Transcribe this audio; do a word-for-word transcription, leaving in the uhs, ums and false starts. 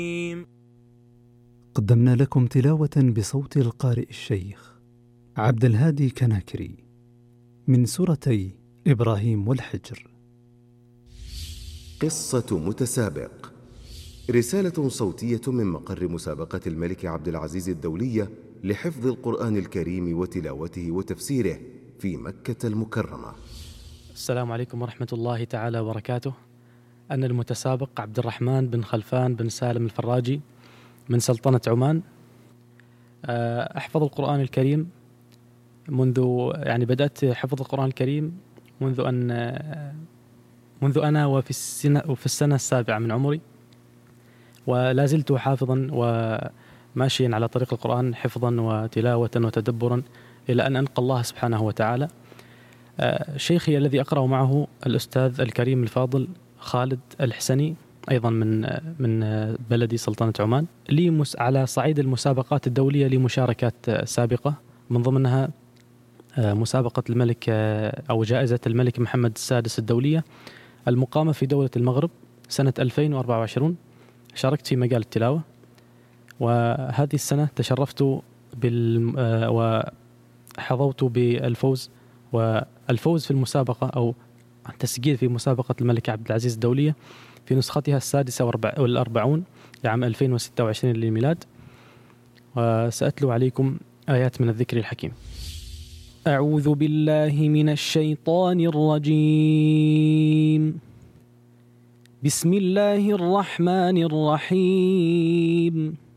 قدمنا لكم تلاوة بصوت القارئ الشيخ عبد الهادي كناكري من سورتي إبراهيم والحجر. قصة متسابق، رسالة صوتية من مقر مسابقة الملك عبد العزيز الدولية لحفظ القرآن الكريم وتلاوته وتفسيره في مكة المكرمة. السلام عليكم ورحمة الله تعالى وبركاته. أنا المتسابق عبد الرحمن بن خلفان بن سالم الفراجي من سلطنة عمان. أحفظ القرآن الكريم منذ يعني بدأت حفظ القرآن الكريم منذ أن منذ أنا وفي السنة وفي السنة السابعة من عمري، ولا زلت حافظا وماشيا على طريق القرآن حفظا وتلاوة وتدبرا إلى أن ألقى الله سبحانه وتعالى. شيخي الذي أقرأ معه الأستاذ الكريم الفاضل خالد الحسني، أيضا من من بلدي سلطنة عمان. لي مس على صعيد المسابقات الدولية لي مشاركات سابقة، من ضمنها مسابقة الملك أو جائزة الملك محمد السادس الدولية المقامة في دولة المغرب سنة ألفين وأربعة وعشرين. شاركت في مجال التلاوة، وهذه السنة تشرفت بال وحظوت بالفوز والفوز في المسابقة أو التسجيل في مسابقة الملك عبد العزيز الدولية في نسختها السادسة والأربعون لعام ألفين وستة وعشرين للميلاد. وسأتلو عليكم آيات من الذكر الحكيم. أعوذ بالله من الشيطان الرجيم. بسم الله الرحمن الرحيم.